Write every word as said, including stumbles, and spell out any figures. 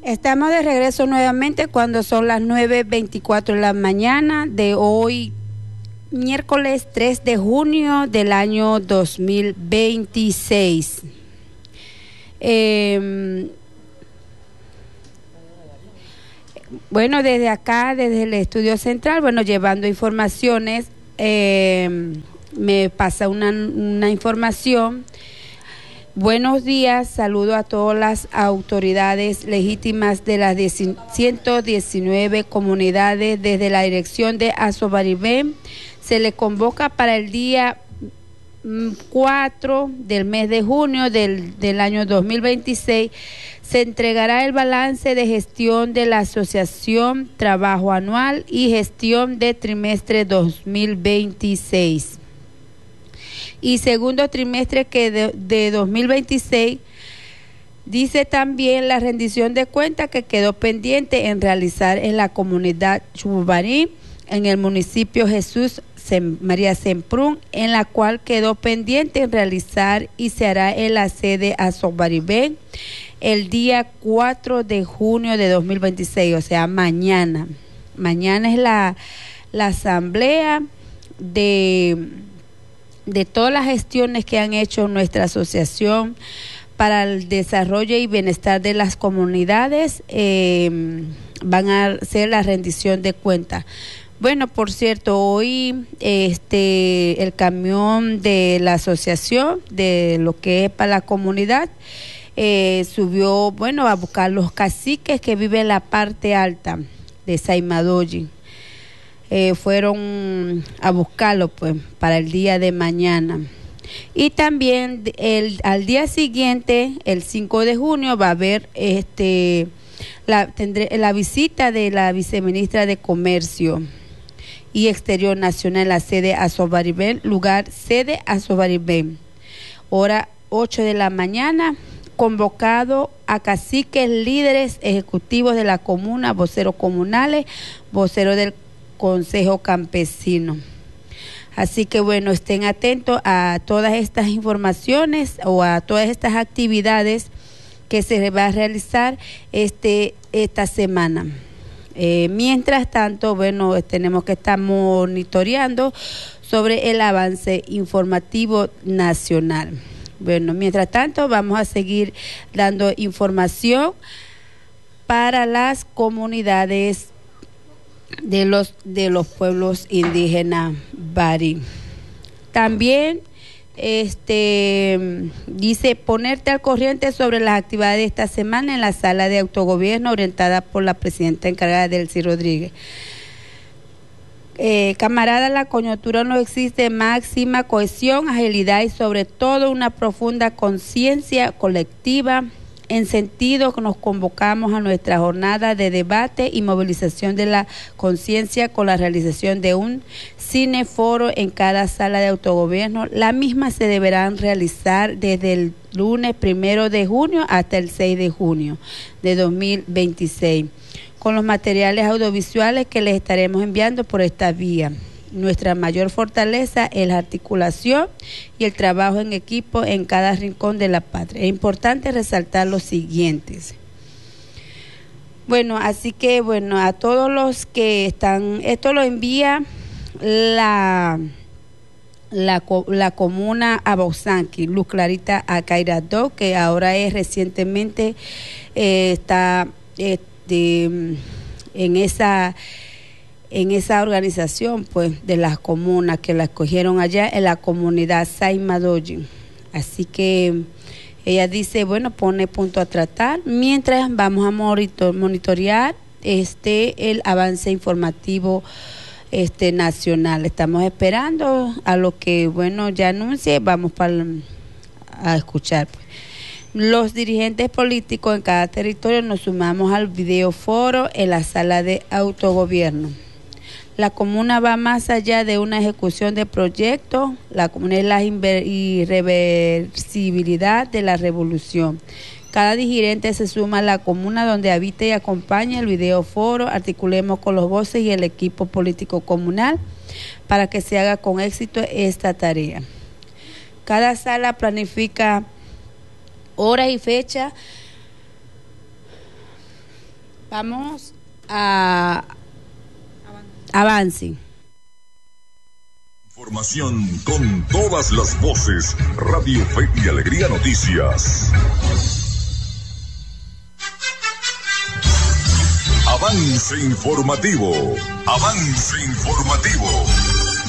Estamos de regreso nuevamente cuando son las nueve veinticuatro de la mañana de hoy, miércoles tres de junio del año dos mil veintiséis. Eh, bueno, desde acá, desde el estudio central, bueno, llevando informaciones, eh, me pasa una, una información. Buenos días, saludo a todas las autoridades legítimas de las ciento diecinueve comunidades desde la dirección de Azobaribé. Se le convoca para el día cuatro del mes de junio del, del año dos mil veintiséis. Se entregará el balance de gestión de la Asociación Trabajo Anual y Gestión de Trimestre dos mil veintiséis. Y segundo trimestre que de, de dos mil veintiséis, dice también la rendición de cuentas que quedó pendiente en realizar en la comunidad Chububarí, en el municipio Jesús Sem, María Semprún, en la cual quedó pendiente en realizar y se hará en la sede Azobaribé el día cuatro de junio de dos mil veintiséis, o sea, mañana. Mañana es la, la asamblea de... de todas las gestiones que han hecho nuestra asociación para el desarrollo y bienestar de las comunidades. Eh, van a hacer la rendición de cuentas. Bueno, por cierto, hoy este el camión de la asociación, de lo que es para la comunidad, eh, subió, bueno, a buscar los caciques que viven en la parte alta de Saimadoyi. Eh, fueron a buscarlo pues para el día de mañana. Y también el al día siguiente, el cinco de junio, va a haber este la tendré la visita de la viceministra de Comercio y Exterior Nacional en la sede Azobaribé, lugar sede Azobaribé, hora ocho de la mañana, convocado a caciques, líderes ejecutivos de la comuna, voceros comunales, voceros del Consejo Campesino. Así que bueno, estén atentos a todas estas informaciones o a todas estas actividades que se va a realizar este esta semana. Eh, mientras tanto, bueno, tenemos que estar monitoreando sobre el avance informativo nacional. Bueno, mientras tanto, vamos a seguir dando información para las comunidades de los de los pueblos indígenas Bari. También este dice ponerte al corriente sobre las actividades de esta semana en la sala de autogobierno orientada por la presidenta encargada Delcy Rodríguez. Eh, camarada, la coyuntura no existe máxima cohesión, agilidad y sobre todo una profunda conciencia colectiva. En sentido que nos convocamos a nuestra jornada de debate y movilización de la conciencia con la realización de un cineforo en cada sala de autogobierno. La misma se deberán realizar desde el lunes primero de junio hasta el seis de junio de dos mil veintiséis, con los materiales audiovisuales que les estaremos enviando por esta vía. Nuestra mayor fortaleza es la articulación y el trabajo en equipo en cada rincón de la patria. Es importante resaltar los siguientes. Bueno, así que bueno, a todos los que están, esto lo envía la la, la comuna Abausanqui, Luz Clarita Acairadó, que ahora es recientemente eh, está este, en esa en esa organización pues de las comunas que la escogieron allá en la comunidad Saimadoyi. Así que ella dice, bueno, pone punto a tratar mientras vamos a monitor, monitorear este el avance informativo este nacional. Estamos esperando a lo que bueno ya anuncie, vamos para a escuchar pues. Los dirigentes políticos en cada territorio nos sumamos al videoforo en la sala de autogobierno. La comuna va más allá de una ejecución de proyectos. La comuna es la irreversibilidad de la revolución. Cada dirigente se suma a la comuna donde habita y acompaña el videoforo. Articulemos con los voces y el equipo político comunal para que se haga con éxito esta tarea. Cada sala planifica hora y fecha Vamos a avance. Información con todas las voces. Radio Fe y Alegría Noticias. Avance informativo. Avance informativo.